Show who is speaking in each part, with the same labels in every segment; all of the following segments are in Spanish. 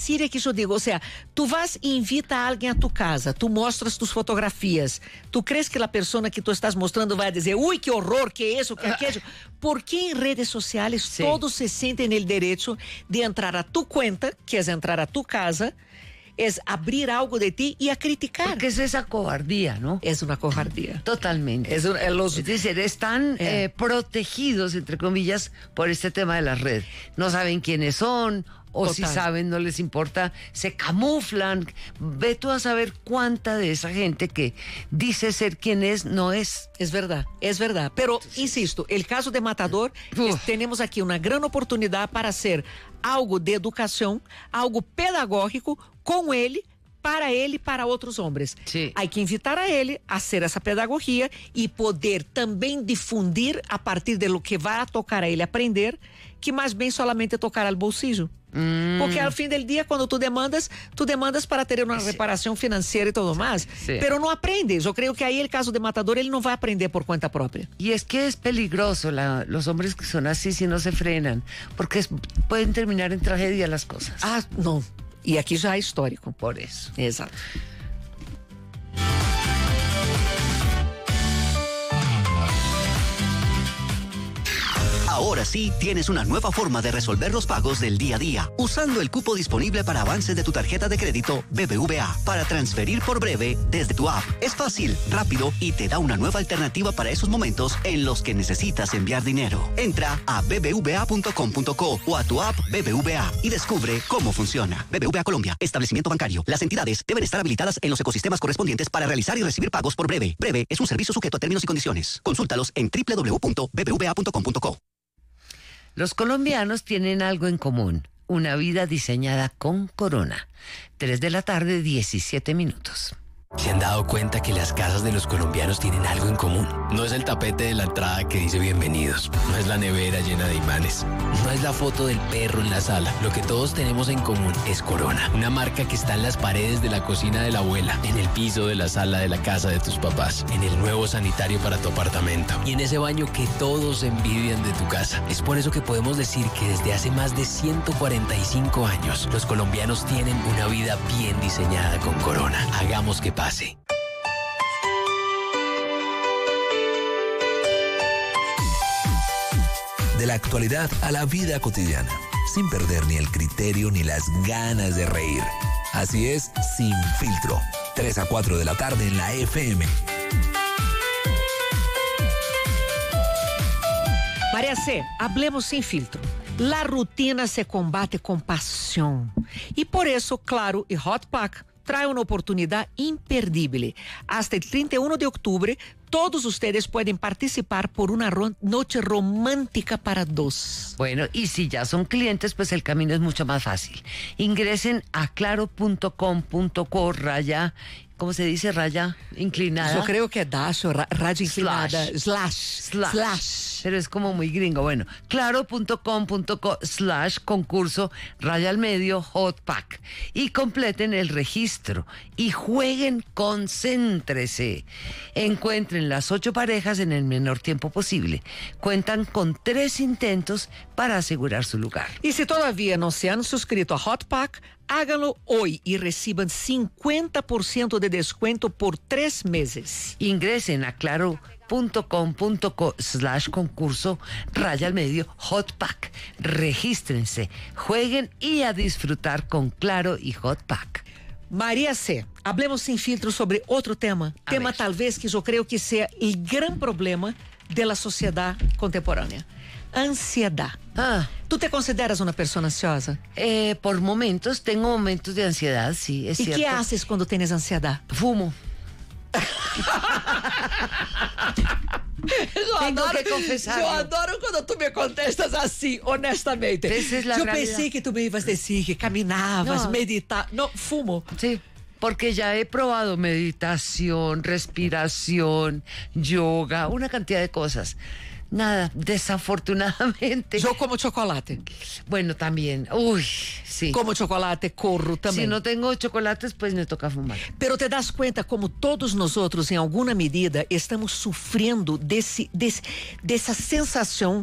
Speaker 1: decir es que yo digo, o sea, tú vas e invita a alguien a tu casa, tú mostras tus fotografías, tú crees que la persona que tú estás mostrando va a decir, uy, qué horror, qué eso, qué aquello, porque en redes sociales todos se sienten el derecho de entrar a tu cuenta, que es entrar a tu casa, es abrir algo de ti y a criticar.
Speaker 2: Porque es esa cobardía, ¿no?
Speaker 1: Es una cobardía.
Speaker 2: Totalmente.
Speaker 1: Es
Speaker 2: decir, están protegidos, entre comillas, por este tema de la red. No saben quiénes son, o
Speaker 1: Total.
Speaker 2: si saben, no les importa, se camuflan. Ve tú a saber cuánta de esa gente que dice ser quien es, no es.
Speaker 1: Es verdad, es verdad. Pero, insisto, el caso de Matador, tenemos aquí una gran oportunidad para hacer algo de educación, algo pedagógico con ele, para outros homens.
Speaker 2: Sí.
Speaker 1: Hay que invitar a ele a hacer essa pedagogia e poder também difundir a partir de lo que vai a tocar a ele aprender, que mais bem solamente tocar al bolsillo. Porque al fin del día, cuando tú demandas para tener una reparación financiera y todo más, pero no aprendes. Yo creo que ahí el caso de Matador, él no va a aprender por cuenta propia.
Speaker 2: Y es que es peligroso los hombres que son así si no se frenan, porque pueden terminar en tragedia las cosas.
Speaker 1: Ah, no. Y aquí ya es histórico.
Speaker 2: Por eso.
Speaker 1: Exacto.
Speaker 3: Ahora sí, tienes una nueva forma de resolver los pagos del día a día, usando el cupo disponible para avance de tu tarjeta de crédito BBVA para transferir por breve desde tu app. Es fácil, rápido y te da una nueva alternativa para esos momentos en los que necesitas enviar dinero. Entra a bbva.com.co o a tu app BBVA y descubre cómo funciona. BBVA Colombia, establecimiento bancario. Las entidades deben estar habilitadas en los ecosistemas correspondientes para realizar y recibir pagos por breve. Breve es un servicio sujeto a términos y condiciones. Consúltalos en www.bbva.com.co.
Speaker 2: Los colombianos tienen algo en común, una vida diseñada con Corona. 3 de la tarde, 17 minutos.
Speaker 4: ¿Se han dado cuenta que las casas de los colombianos tienen algo en común? No es el tapete de la entrada que dice bienvenidos, no es la nevera llena de imanes, no es la foto del perro en la sala. Lo que todos tenemos en común es Corona, una marca que está en las paredes de la cocina de la abuela, en el piso de la sala de la casa de tus papás, en el nuevo sanitario para tu apartamento y en ese baño que todos envidian de tu casa. Es por eso que podemos decir que desde hace más de 145 años, los colombianos tienen una vida bien diseñada con Corona. Hagamos que pase.
Speaker 5: De la actualidad a la vida cotidiana, sin perder ni el criterio ni las ganas de reír. Así es, Sin Filtro. 3 a 4 de la tarde en la FM.
Speaker 1: María C., hablemos sin filtro. La rutina se combate con pasión. Y por eso, Claro y Hot Pack trae una oportunidad imperdible. Hasta el 31 de octubre, todos ustedes pueden participar por una noche romántica para dos.
Speaker 2: Bueno, y si ya son clientes, pues el camino es mucho más fácil. Ingresen a claro.com.co ¿cómo se dice? Raya inclinada.
Speaker 1: Yo creo que dash o raya inclinada. Slash.
Speaker 2: Pero es como muy gringo. Bueno, claro.com.co/concurso _ Hot Pack y completen el registro y jueguen, concéntrese. Encuentren las 8 parejas en el menor tiempo posible. Cuentan con 3 intentos para asegurar su lugar.
Speaker 1: Y si todavía no se han suscrito a Hot Pack, háganlo hoy y reciban 50% de descuento por 3 meses.
Speaker 2: Ingresen a claro.com.co/concurso _ Hot Pack. Regístrense, jueguen y a disfrutar con Claro y Hot Pack.
Speaker 1: María C., hablemos sin filtro sobre otro tema. Tema tal vez que yo creo que sea el gran problema de la sociedad contemporánea. Ansiedad. ¿Tú te consideras una persona ansiosa?
Speaker 2: Por momentos, tengo momentos de ansiedad, sí, es cierto.
Speaker 1: ¿Y qué haces cuando tienes ansiedad?
Speaker 2: Fumo. Tengo que confesarlo.
Speaker 1: Yo adoro cuando tú me contestas así, honestamente.
Speaker 2: Esa es la
Speaker 1: yo
Speaker 2: realidad.
Speaker 1: pensé que tú me ibas a decir que caminabas, meditabas. No, fumo.
Speaker 2: Sí, porque ya he probado meditación, respiración, yoga, una cantidad de cosas. Nada, desafortunadamente.
Speaker 1: Yo como chocolate.
Speaker 2: Bueno, también. Uy, sí.
Speaker 1: Como chocolate, corro también.
Speaker 2: Si no tengo chocolates, pues me toca fumar.
Speaker 1: Pero te das cuenta como todos nosotros, em alguma medida, estamos sofrendo dessa sensação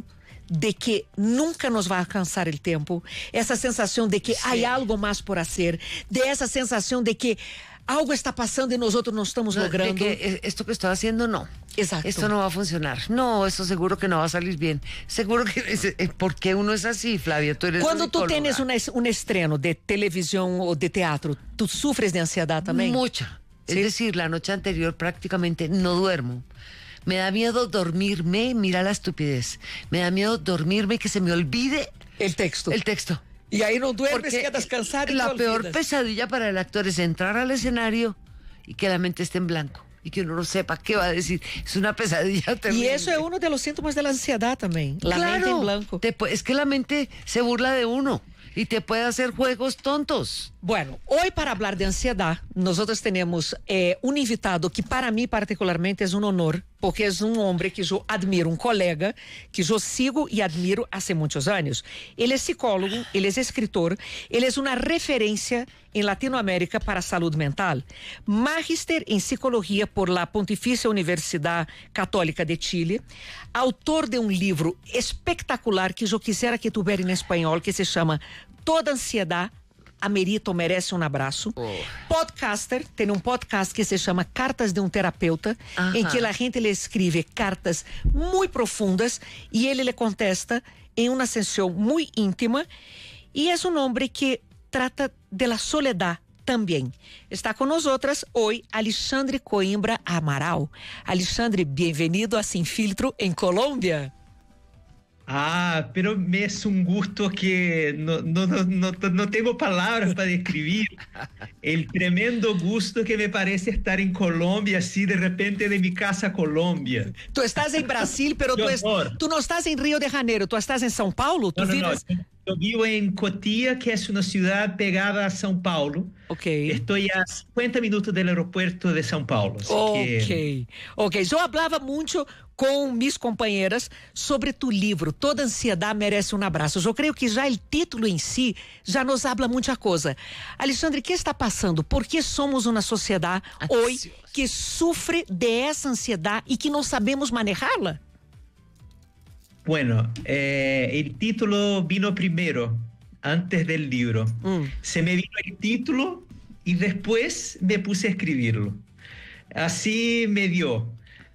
Speaker 1: de que nunca nos va a alcanzar el tiempo, esa sensación de que hay algo más por hacer, de esa sensación de que algo está pasando y nosotros no estamos logrando.
Speaker 2: De que esto que estoy haciendo no.
Speaker 1: Exacto.
Speaker 2: Esto no va a funcionar. No, eso seguro que no va a salir bien. Seguro que... ¿Por qué uno es así, Flavia? Tú eres
Speaker 1: Cuando tú
Speaker 2: psicóloga.
Speaker 1: tienes un estreno de televisión o de teatro, ¿tú sufres de ansiedad también?
Speaker 2: Mucha.
Speaker 1: ¿Sí?
Speaker 2: Es decir, la noche anterior prácticamente no duermo. Me da miedo dormirme, mira la estupidez. Me da miedo dormirme y que se me olvide
Speaker 1: El texto.
Speaker 2: el texto.
Speaker 1: Y ahí no duermes,
Speaker 2: Porque
Speaker 1: quedas cansado y
Speaker 2: la
Speaker 1: te
Speaker 2: peor
Speaker 1: olvidas.
Speaker 2: pesadilla para el actor es entrar al escenario y que la mente esté en blanco y que uno no sepa qué va a decir. Es una pesadilla terrible.
Speaker 1: Y eso es uno de los síntomas de la ansiedad también. La
Speaker 2: Claro,
Speaker 1: mente en blanco.
Speaker 2: es que la mente se burla de uno y te puede hacer juegos tontos.
Speaker 1: Bueno, hoy para hablar de ansiedad, nosotros tenemos un invitado que para mí particularmente es un honor, porque es un hombre que yo admiro, un colega que yo sigo y admiro hace muchos años. Él es psicólogo, él es escritor, él es una referencia en Latinoamérica para salud mental. Magíster en psicología por la Pontificia Universidad Católica de Chile, autor de un libro espectacular que yo quisiera que tuviera en español, que se llama Toda Ansiedad amerita ou merece um abraço. Podcaster, tem um podcast que se chama Cartas de um Terapeuta, em que a gente le escreve cartas muito profundas e ele le contesta em uma sessão muito íntima. E é um homem que trata de la soledad também. Está com nós outras hoje Alexandre Coimbra Amaral. Alexandre, bem-vindo a Sin Filtro em Colômbia.
Speaker 6: Ah, pero me es un gusto que no tengo palabras para describir el tremendo gusto que me parece estar en Colombia, así de repente de mi casa a Colombia.
Speaker 1: Tú estás en Brasil, pero tú no estás en Río de Janeiro, tú estás en São Paulo. ¿Tú vives?
Speaker 6: Yo vivo en Cotia, que es una ciudad pegada a São Paulo.
Speaker 1: Okay.
Speaker 6: Estoy a 50 minutos del aeropuerto de São Paulo.
Speaker 1: Ok. Yo hablaba mucho com mis companheiras sobre tu livro, Toda Ansiedade Merece um Abraço. Eu creio que já o título em si já nos habla muita coisa. Alexandre, o que está passando? Por que somos uma sociedade hoje que sofre de essa ansiedade e que não sabemos manejá-la?
Speaker 6: Bueno, el título vino primero, antes del libro. Se me vino el título y después me puse a escribirlo. Así me dio.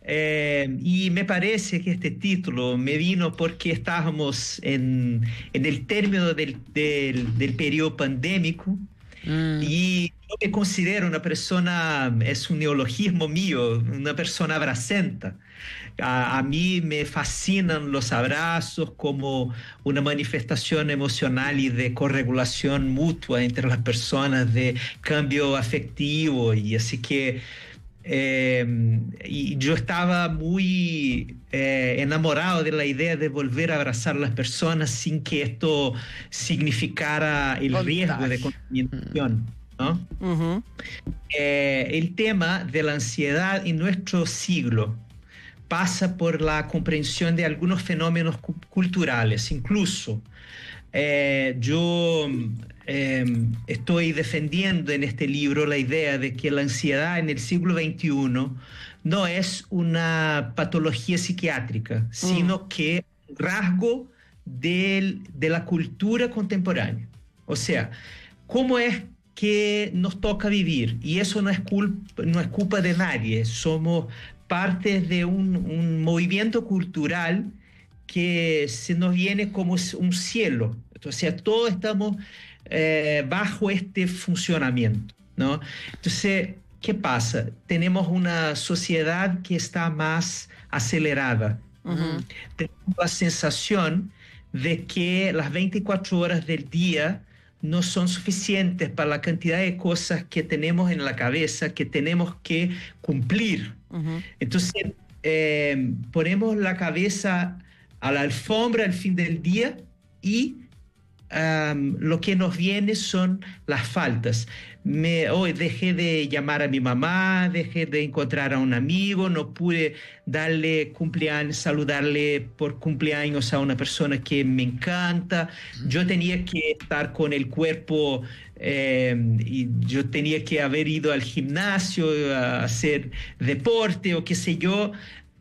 Speaker 6: Y me parece que este título me vino porque estábamos en el término del periodo pandémico. Y yo me considero una persona, es un neologismo mío, una persona abracenta. A mí me fascinan los abrazos como una manifestación emocional y de corregulación mutua entre las personas, de cambio afectivo. Y así que y yo estaba muy enamorado de la idea de volver a abrazar a las personas sin que esto significara el riesgo de contaminación, ¿no? El tema de la ansiedad en nuestro siglo pasa por la comprensión de algunos fenómenos culturales. Incluso yo estoy defendiendo en este libro la idea de que la ansiedad en el siglo XXI no es una patología psiquiátrica, sino que un rasgo de la cultura contemporánea. O sea, ¿cómo es que nos toca vivir? Y eso no es culpa de nadie. Somos parte de un movimiento cultural que se nos viene como un cielo. O sea, todos estamos bajo este funcionamiento, ¿no? Entonces, ¿qué pasa? Tenemos una sociedad que está más acelerada. Tenemos la sensación de que las 24 horas del día no son suficientes para la cantidad de cosas que tenemos en la cabeza, que tenemos que cumplir. Entonces, ponemos la cabeza a la alfombra al fin del día y lo que nos viene son las faltas. Hoy dejé de llamar a mi mamá, dejé de encontrar a un amigo, no pude darle cumpleaños, saludarle por cumpleaños a una persona que me encanta. Yo tenía que estar con el cuerpo y yo tenía que haber ido al gimnasio a hacer deporte o qué sé yo.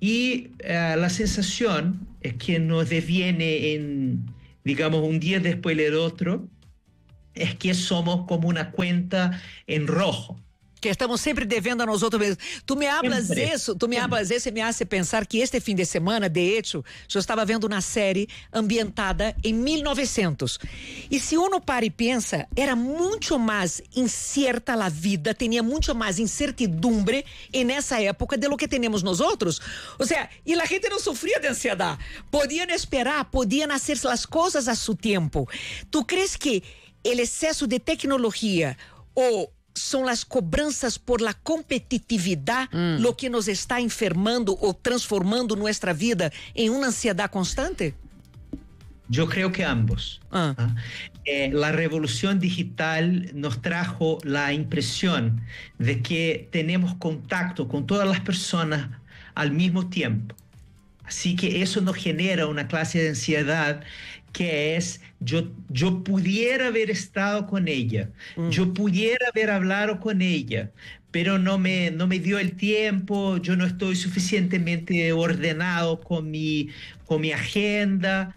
Speaker 6: Y la sensación es que nos deviene digamos, un día después del otro, es que somos como una cuenta en rojo.
Speaker 1: Que estamos sempre devendo a nós outros mesmos. Tu me hablas isso e me hace pensar que este fim de semana, de hecho, eu estava vendo uma série ambientada em 1900. E se uno para e pensa, era muito mais incierta a vida, tinha muito mais incertidumbre nessa época de lo que temos nós outros. Ou seja, e a gente não sofria de ansiedade. Podiam esperar, podiam hacer as coisas a seu tempo. Tu crees que o excesso de tecnologia ou são as cobranças por la competitividade lo que nos está enfermando ou transformando nossa vida em uma ansiedade constante?
Speaker 6: Yo creo que ambos. La revolución digital nos trajo la impresión de que tenemos contacto con todas las personas al mismo tiempo. Así que eso nos genera una clase de ansiedad que es, yo pudiera haber estado con ella, yo pudiera haber hablado con ella, pero no me dio el tiempo, yo no estoy suficientemente ordenado con mi agenda.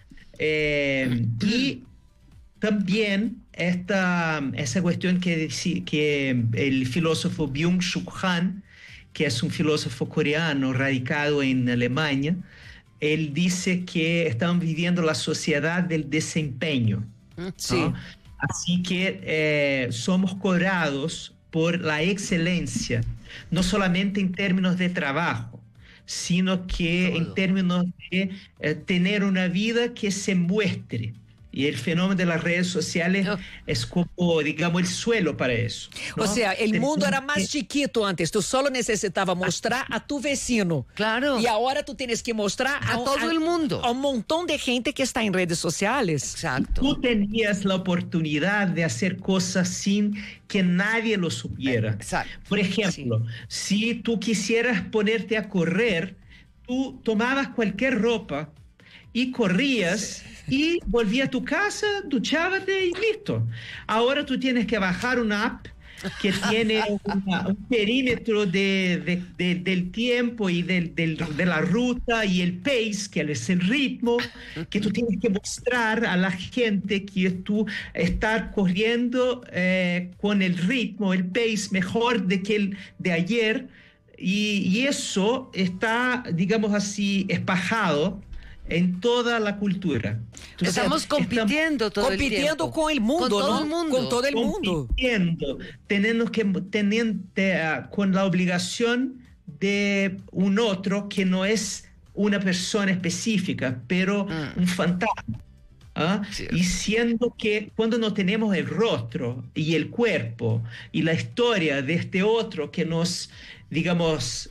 Speaker 6: Y también esa cuestión que el filósofo Byung-Chul Han, que es un filósofo coreano radicado en Alemania, él dice que estamos viviendo la sociedad del desempeño.
Speaker 1: Sí.
Speaker 6: ¿No? Así que somos cobrados por la excelencia, no solamente en términos de trabajo, sino que en términos de tener una vida que se muestre. Y el fenómeno de las redes sociales es como, digamos, el suelo para eso, ¿no?
Speaker 1: O sea, el mundo era más chiquito antes. Tú solo necesitabas mostrar a tu vecino.
Speaker 2: Claro.
Speaker 1: Y ahora tú tienes que mostrar
Speaker 2: a todo el mundo.
Speaker 1: A un montón de gente que está en redes sociales.
Speaker 2: Exacto.
Speaker 6: Tú tenías la oportunidad de hacer cosas sin que nadie lo supiera.
Speaker 2: Exacto.
Speaker 6: Por ejemplo, si tú quisieras ponerte a correr, tú tomabas cualquier ropa y corrías y volvías a tu casa, duchábate y listo. Ahora tú tienes que bajar una app que tiene un perímetro del tiempo y de la ruta y el pace, que es el ritmo, que tú tienes que mostrar a la gente que tú estás corriendo con el ritmo, el pace mejor que el de ayer, y eso está, digamos así, espajado en toda la cultura.
Speaker 2: Estamos compitiendo todo el tiempo.
Speaker 1: Compitiendo con el mundo,
Speaker 2: con todo
Speaker 1: ¿no?
Speaker 2: el mundo.
Speaker 1: Con todo el mundo.
Speaker 6: Compitiendo, con la obligación de un otro que no es una persona específica, pero un fantasma. Y siendo que cuando no tenemos el rostro y el cuerpo y la historia de este otro que nos, digamos,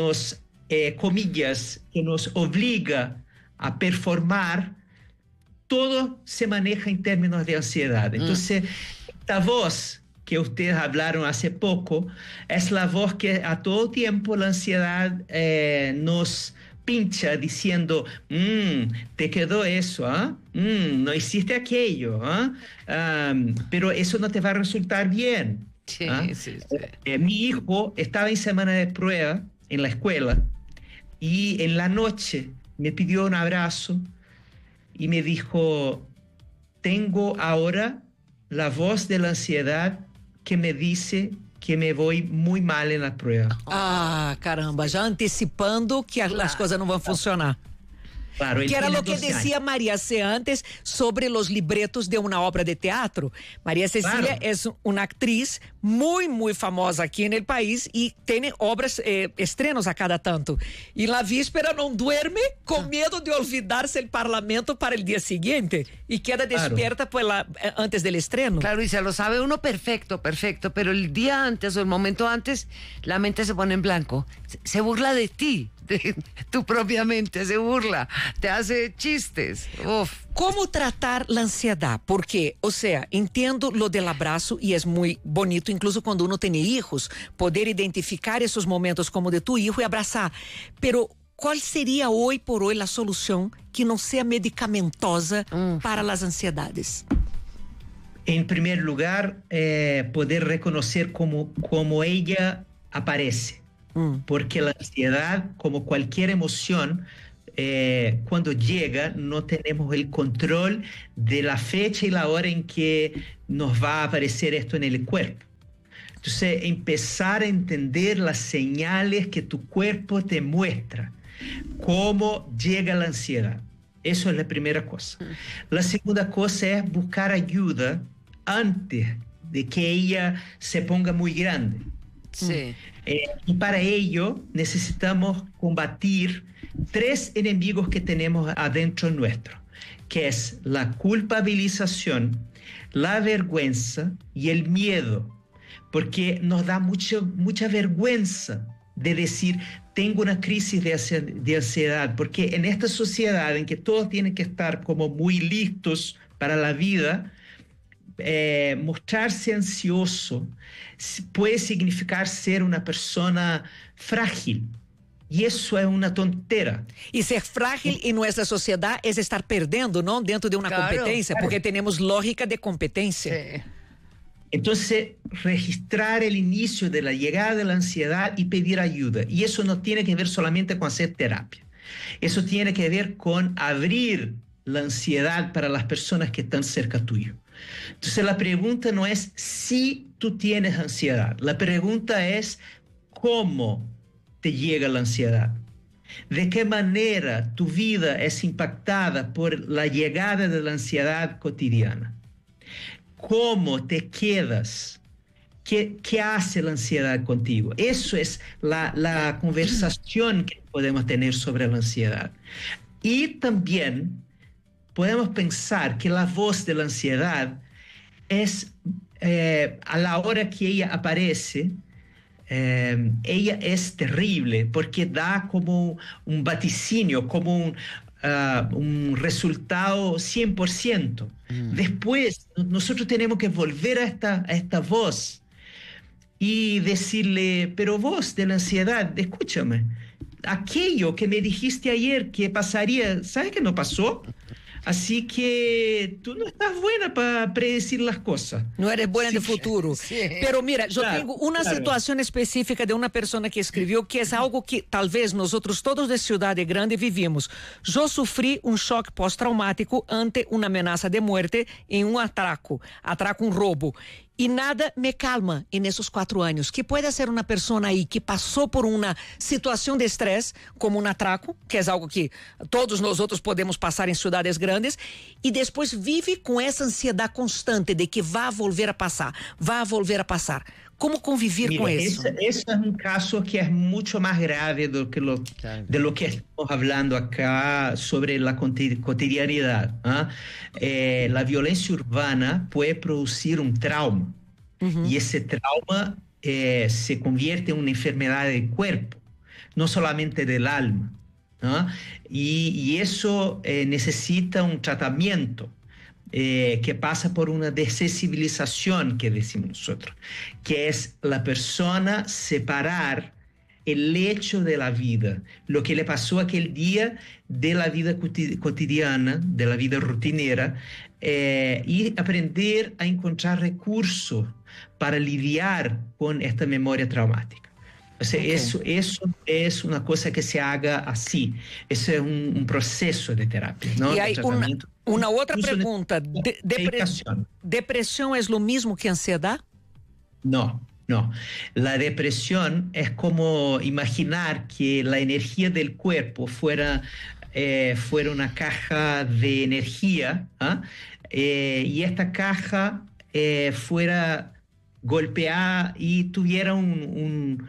Speaker 6: comillas, que nos obliga a performar, todo se maneja en términos de ansiedad. Entonces, esta voz que ustedes hablaron hace poco es la voz que a todo tiempo la ansiedad nos pincha diciendo, te quedó eso, no hiciste aquello, pero eso no te va a resultar bien.
Speaker 2: Sí, sí.
Speaker 6: Mi hijo estaba en semana de prueba en la escuela y en la noche me pidió un abrazo y me dijo, tengo ahora la voz de la ansiedad que me dice que me voy muy mal en la prueba.
Speaker 1: Ah, caramba, já antecipando que as coisas não vão funcionar.
Speaker 6: Claro,
Speaker 1: Que era lo que decía María C. antes sobre los libretos de una obra de teatro. María Cecilia es una actriz muy, muy famosa aquí en el país y tiene obras, estrenos a cada tanto. Y la víspera no duerme con miedo de olvidarse el parlamento para el día siguiente y queda despierta pues, antes del estreno.
Speaker 2: Claro, y se lo sabe uno perfecto, pero el día antes o el momento antes, la mente se pone en blanco. Se burla de ti. Tu propia mente se burla, te hace chistes. Uf.
Speaker 1: ¿Cómo tratar la ansiedad? Porque, o sea, entiendo lo del abrazo y es muy bonito, incluso cuando uno tiene hijos, poder identificar esos momentos como de tu hijo y abrazar. Pero, ¿cuál sería hoy por hoy la solución que no sea medicamentosa para las ansiedades?
Speaker 6: En primer lugar, poder reconocer cómo ella aparece. porque la ansiedad, como cualquier emoción, cuando llega no tenemos el control de la fecha y la hora en que nos va a aparecer esto en el cuerpo. Entonces, empezar a entender las señales que tu cuerpo te muestra, cómo llega la ansiedad. Eso es la primera cosa. La segunda cosa es buscar ayuda antes de que ella se ponga muy grande.
Speaker 2: Sí.
Speaker 6: Y para ello necesitamos combatir 3 enemigos que tenemos adentro nuestro, que es la culpabilización, la vergüenza y el miedo, porque nos da mucha vergüenza de decir, tengo una crisis de ansiedad, porque en esta sociedad en que todos tienen que estar como muy listos para la vida, mostrarse ansioso puede significar ser una persona frágil. Y eso es una tontera.
Speaker 1: Y ser frágil en nuestra sociedad es estar perdiendo, ¿no? Dentro de una competencia, porque tenemos lógica de competencia.
Speaker 2: Sí.
Speaker 6: Entonces, registrar el inicio de la llegada de la ansiedad y pedir ayuda. Y eso no tiene que ver solamente con hacer terapia. Eso tiene que ver con abrir la ansiedad para las personas que están cerca tuyo. Entonces, la pregunta no es si tú tienes ansiedad. La pregunta es cómo te llega la ansiedad. ¿De qué manera tu vida es impactada por la llegada de la ansiedad cotidiana? ¿Cómo te quedas? ¿Qué hace la ansiedad contigo? Eso es la conversación que podemos tener sobre la ansiedad. Y también podemos pensar que la voz de la ansiedad es, a la hora que ella aparece, ella es terrible porque da como un vaticinio, como un resultado 100%. Después nosotros tenemos que volver a esta voz y decirle, pero voz de la ansiedad, escúchame, aquello que me dijiste ayer que pasaría, ¿sabes que no pasó? Así que tú no estás buena para predecir las cosas.
Speaker 1: No eres buena de futuro.
Speaker 2: Sí.
Speaker 1: Pero mira, yo tengo una situación específica de una persona que escribió que es algo que tal vez nosotros todos de ciudad grande vivimos. Yo sufrí un shock pós-traumático ante una amenaza de muerte en un atraco, un robo. Y nada me calma en esos 4 años. ¿Qué puede hacer una persona ahí que pasó por una situación de estrés, como un atraco, que es algo que todos nosotros podemos pasar en ciudades grandes, y después vive con esa ansiedad constante de que va a volver a pasar, va a volver a pasar? ¿Cómo convivir con eso?
Speaker 6: Ese es un caso que es mucho más grave de lo que estamos hablando acá sobre la cotidianidad. La violencia urbana puede producir un trauma y ese trauma se convierte en una enfermedad del cuerpo, no solamente del alma. Y eso necesita un tratamiento. Que pasa por una desensibilización, que decimos nosotros, que es la persona separar el hecho de la vida, lo que le pasó aquel día de la vida cotidiana, de la vida rutinera, y aprender a encontrar recursos para lidiar con esta memoria traumática. O sea, eso es una cosa que se haga así. Eso es un proceso de terapia, ¿no?
Speaker 1: Y hay una otra pregunta. ¿Depresión es lo mismo que ansiedad?
Speaker 6: No. La depresión es como imaginar que la energía del cuerpo fuera una caja de energía, y esta caja fuera golpeada y tuviera un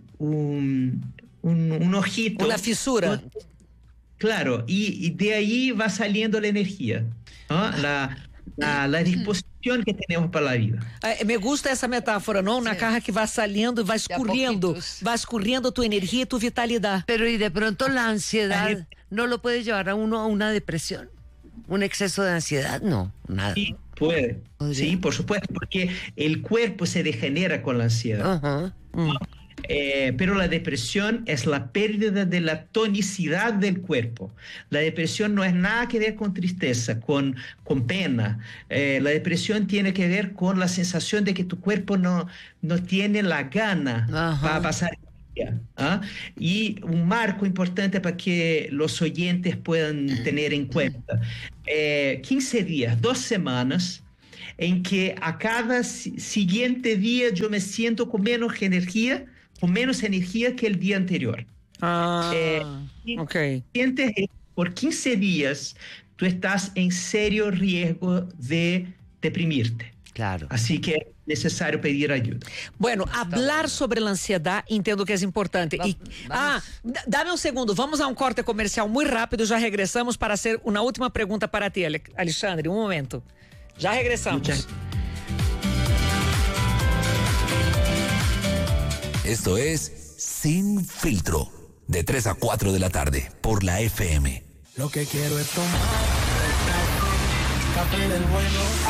Speaker 6: ojito.
Speaker 1: Una fisura.
Speaker 6: Claro, y de ahí va saliendo la energía, ¿no? La disposición que tenemos para la vida.
Speaker 1: Me gusta esa metáfora, ¿no? Una caja que va saliendo y va escurriendo tu energía y tu vitalidad.
Speaker 2: Pero y de pronto la ansiedad no lo puede llevar a uno a una depresión, un exceso de ansiedad, no, nada.
Speaker 6: Sí, puede. Sí, por supuesto, porque el cuerpo se degenera con la ansiedad. Pero la depresión es la pérdida de la tonicidad del cuerpo. La depresión no es nada que ver con tristeza, con pena. La depresión tiene que ver con la sensación de que tu cuerpo no tiene la gana para pasar Y un marco importante para que los oyentes puedan tener en cuenta. 15 días, 2 semanas, en que a cada siguiente día yo me siento con menos energía que el día anterior.
Speaker 1: Ok.
Speaker 6: Por 15 días, tú estás en serio riesgo de deprimirte.
Speaker 2: Claro.
Speaker 6: Así que es necesario pedir ayuda.
Speaker 1: Bueno, hablar sobre la ansiedad entendo que é importante. Dame um segundo, vamos a um corte comercial muito rápido, já regressamos para hacer uma última pergunta para ti, Alexandre, um momento. Já regressamos.
Speaker 5: Esto es Sin Filtro, de 3 a 4 de la tarde, por la FM.
Speaker 7: Lo que quiero es tomar café del bueno.